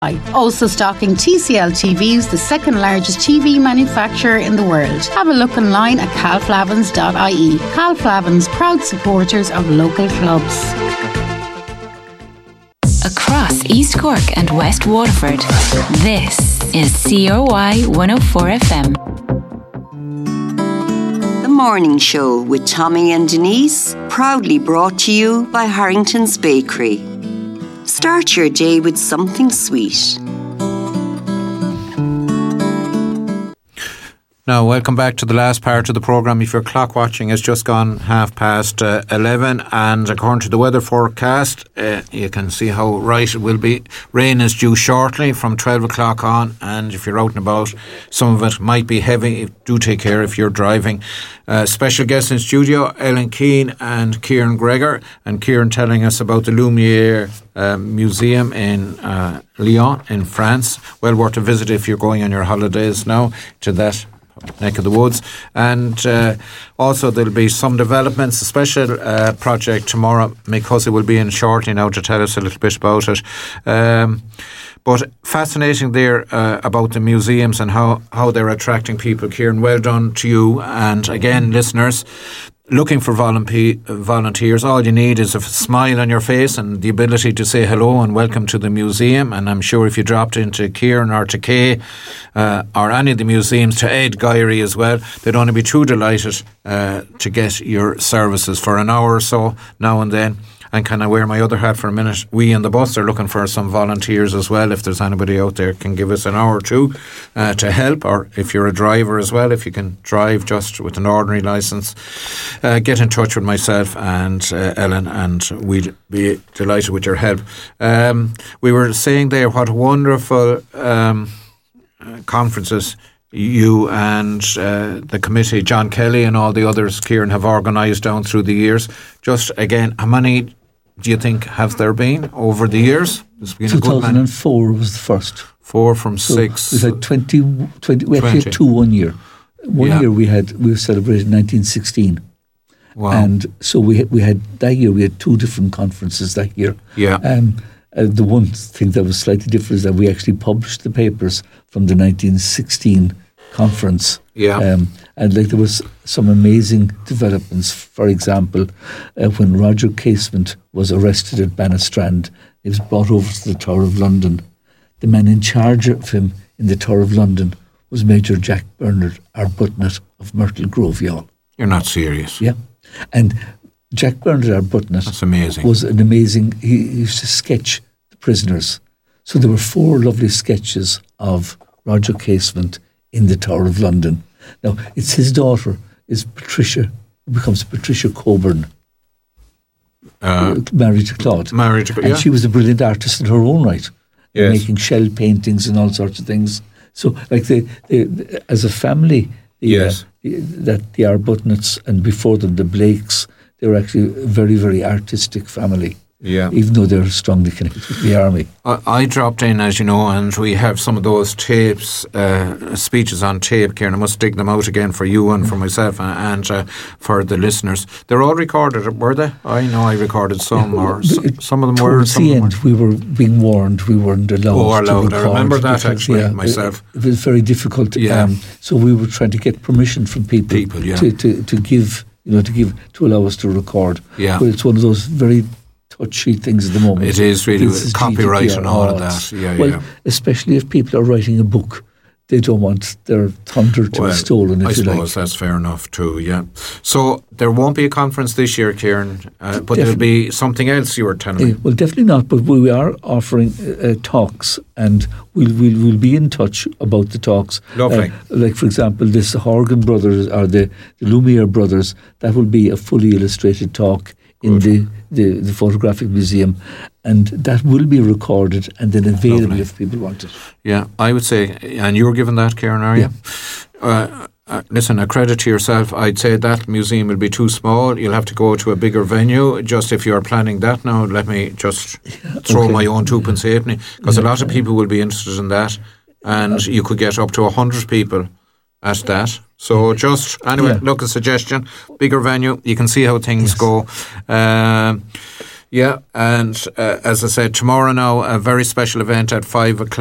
Also stocking TCL TVs, the second largest TV manufacturer in the world. Have a look online at calflavins.ie. Calflavins, proud supporters of local clubs. Across East Cork and West Waterford, this is CRY 104 FM. The Morning Show with Tommy and Denise, proudly brought to you by Harrington's Bakery. Start your day with something sweet. Now, welcome back to the last part of the programme. If you're clock watching, it's just gone 11:30, and according to the weather forecast, you can see how right it will be. Rain is due shortly from 12 o'clock on, and if you're out and about, some of it might be heavy. Do take care if you're driving. Special guests in studio, Ellen Keane and Kieran Gregor, and Kieran telling us about the Lumiere Museum in Lyon in France. Well worth a visit if you're going on your holidays now to that neck of the woods. And also there'll be some developments, a special project tomorrow. Mick Hussey will be in shortly now to tell us a little bit about it. But fascinating there about the museums and how they're attracting people. Kieran, well done to you. And again, listeners, looking for volunteers, all you need is a smile on your face and the ability to say hello and welcome to the museum. And I'm sure if you dropped into Kieran or to Kay or any of the museums, to Ed Gyrey as well, they'd only be too delighted to get your services for an hour or so now and then. And can I wear my other hat for a minute? We in the bus are looking for some volunteers as well. If there's anybody out there can give us an hour or two to help, or if you're a driver as well, if you can drive just with an ordinary licence, get in touch with myself and Ellen, and we'd be delighted with your help. We were saying there what wonderful conferences you and the committee, John Kelly and all the others, Kieran, have organised down through the years. Just again, how many do you think have there been over the years? 2004 was the first. 4 from 6. We had 20. We actually had 2 1 year. One year we were celebrating 1916. Wow. And so we had that year we had 2 different conferences that year. Yeah. The one thing that was slightly different is that we actually published the papers from the 1916 conference. Yeah. And there was some amazing developments. For example, when Roger Casement was arrested at Bannistrand, he was brought over to the Tower of London. The man in charge of him in the Tower of London was Major Jack Bernard Arbuthnot of Myrtle Grove, Youghal. You're not serious. Yeah. And Jack Bernard Arbuthnot That's amazing. was an amazing... He used to sketch the prisoners. So there were 4 lovely sketches of Roger Casement in the Tower of London. Now, it's his daughter, is Patricia, who becomes Patricia Coburn, married to Claude. And she was a brilliant artist in her own right, making shell paintings and all sorts of things. So, like, they as a family, the Arbutnots, and before them, the Blakes, they were actually a very, very artistic family. Yeah. Even though they're strongly connected with the army. I dropped in, as you know, and we have some of those tapes, speeches on tape, Kieran. I must dig them out again for you and for myself and for the listeners. They're all recorded, were they? I know I recorded some, or some of them were. Towards the end, we were being warned we weren't allowed to record. I remember that actually myself. It was very difficult. So we were trying to get permission from people to allow us to record. Yeah. But it's one of those very touchy things at the moment. It is really with copyright GDPR and all of that. Especially if people are writing a book, they don't want their thunder to be stolen. I suppose that's fair enough too. Yeah. So there won't be a conference this year, Kieran, but there'll be something else you were telling me. Well, definitely not. But we are offering talks, and we'll be in touch about the talks. Lovely. Like, for example, this Horgan brothers or the Lumiere brothers. That will be a fully illustrated talk in the photographic museum, and that will be recorded and then available if people want it. Yeah, I would say, and you're given that, Kieran, are you? Listen, a credit to yourself. I'd say that museum will be too small. You'll have to go to a bigger venue. Just if you're planning that now, let me just throw my own twopence halfpenny, because a lot of people will be interested in that, and you could get up to 100 people at that. So just, anyway, look, a suggestion, bigger venue, you can see how things go. Yeah, and as I said, tomorrow now, a very special event at 5 o'clock.